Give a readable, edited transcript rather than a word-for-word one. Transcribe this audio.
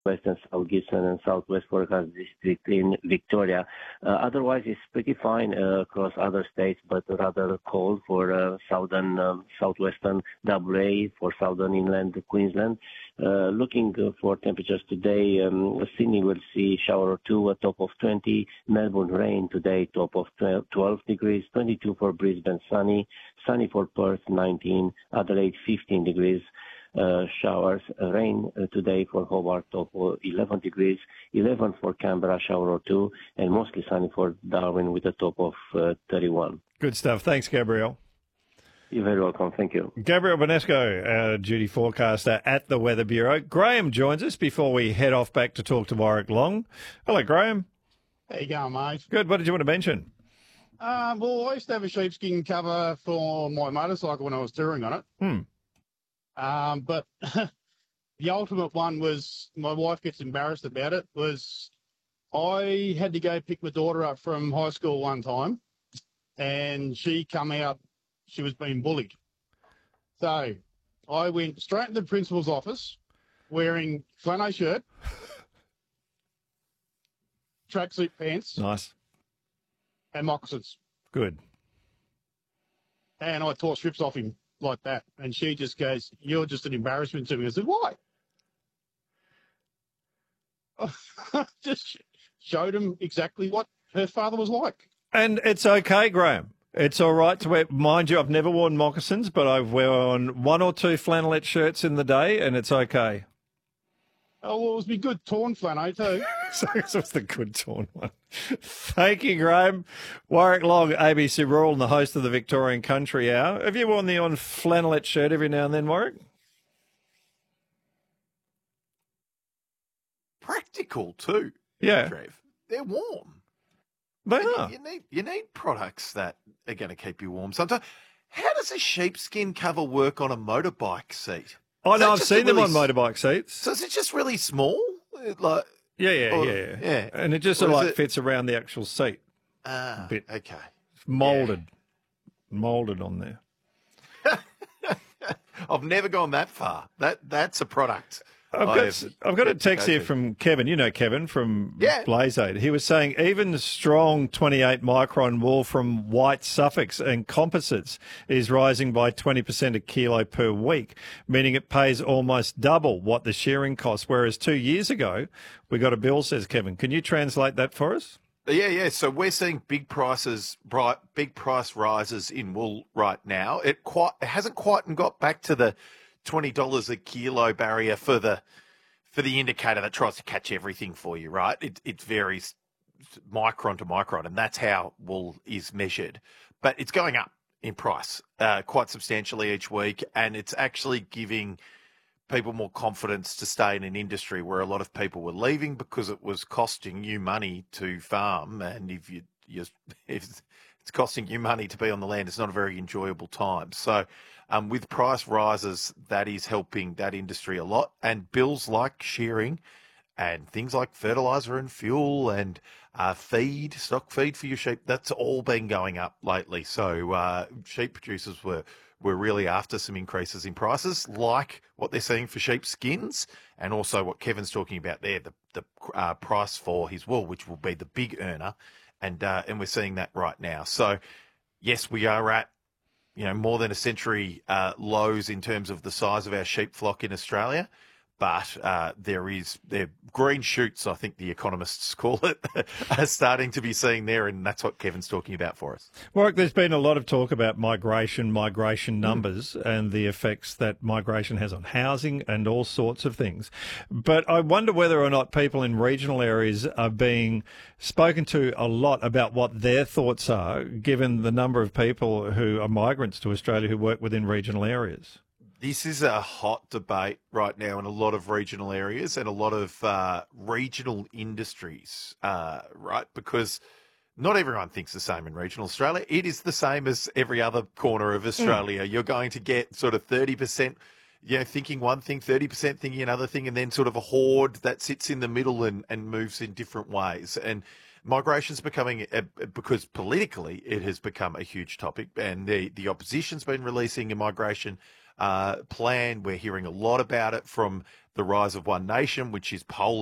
West and South Gippsland and Southwest Forecast District in Victoria. Otherwise, it's pretty fine across other states, but rather cold for southern, southwestern WA, for southern inland Queensland. Looking for temperatures today, Sydney will see shower or two, a top of 20. Melbourne rain today, top of 12 degrees. 22 for Brisbane, sunny. Sunny for Perth, 19. Adelaide, 15 degrees. Showers, rain today for Hobart, top 11 degrees, 11 for Canberra, shower or two, and mostly sunny for Darwin with a top of 31. Good stuff. Thanks, Gabriel. You're very welcome. Thank you. Gabriel Bonesco, our duty forecaster at the Weather Bureau. Graham joins us before we head off back to talk to Warwick Long. Hello, Graham. How you going, mate? Good. What did you want to mention? Well, I used to have a sheepskin cover for my motorcycle when I was touring on it. But the ultimate one was, my wife gets embarrassed about it, was I had to go pick my daughter up from high school one time and she come out, she was being bullied. So I went straight to the principal's office wearing flannel shirt, tracksuit pants. Nice. And moccasins. Good. And I tore strips off him like that. And she just goes, "You're just an embarrassment to me." I said, "Why?" Just showed him exactly what her father was like. And it's okay, Graham. It's all right to wear. Mind you, I've never worn moccasins, but I've worn one or two flannelette shirts in the day, and it's okay. Oh, well, it was me good torn flannel too. So it was the good torn one. Thank you, Graham. Warwick Long, ABC Rural, and the host of the Victorian Country Hour. Have you worn the on flannelette shirt every now and then, Warwick? Practical too. Yeah. Trev. They're warm. They are. You need products that are going to keep you warm sometimes. How does a sheepskin cover work on a motorbike seat? Oh, no, I've seen them on motorbike seats. So is it just really small? Like, yeah. And it just sort of like fits around the actual seat. Ah, bit. Okay. Moulded on there. I've never gone that far. That's a product. I've got a text here from Kevin. You know Kevin from Blaze Aid. He was saying even strong 28 micron wool from white Suffolks and composites is rising by 20% a kilo per week, meaning it pays almost double what the shearing costs. Whereas 2 years ago, we got a bill, says Kevin. Can you translate that for us? Yeah. So we're seeing big price rises in wool right now. It hasn't quite got back to the $20 a kilo barrier for the indicator that tries to catch everything for you, right? It varies micron to micron, and that's how wool is measured. But it's going up in price quite substantially each week, and it's actually giving people more confidence to stay in an industry where a lot of people were leaving because it was costing you money to farm, and if it's costing you money to be on the land, it's not a very enjoyable time. So with price rises, that is helping that industry a lot. And bills like shearing and things like fertiliser and fuel and feed, stock feed for your sheep, that's all been going up lately. So sheep producers were really after some increases in prices, like what they're seeing for sheep skins, and also what Kevin's talking about there, the price for his wool, which will be the big earner. And we're seeing that right now. So, yes, we are at, more than a century lows in terms of the size of our sheep flock in Australia. But there green shoots, I think the economists call it, are starting to be seen there, and that's what Kevin's talking about for us. Warwick, there's been a lot of talk about migration numbers and the effects that migration has on housing and all sorts of things. But I wonder whether or not people in regional areas are being spoken to a lot about what their thoughts are, given the number of people who are migrants to Australia who work within regional areas. This is a hot debate right now in a lot of regional areas and a lot of regional industries, right? Because not everyone thinks the same in regional Australia. It is the same as every other corner of Australia. You're going to get sort of 30%, thinking one thing, 30% thinking another thing, and then sort of a horde that sits in the middle and moves in different ways. And migration's becoming, because politically it has become a huge topic, and the opposition's been releasing a migration plan. We're hearing a lot about it from the Rise of One Nation, which is Poland.